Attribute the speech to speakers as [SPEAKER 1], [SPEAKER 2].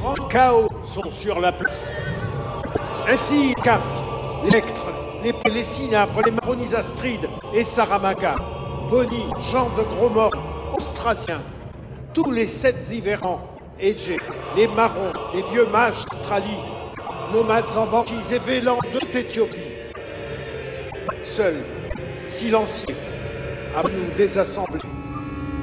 [SPEAKER 1] en chaos sont sur la place. Ainsi, Cafre, Lectre, les Cinabres, les Maronisastrides et Saramaka, Boni, Jean de Grosmort, Austrasiens, tous les 7 Ivérans, Égés, les Marons, les vieux mages d'Australie, nomades en banquise et vélans d'Éthiopie. Seuls, silencieux, à nous désassemblés.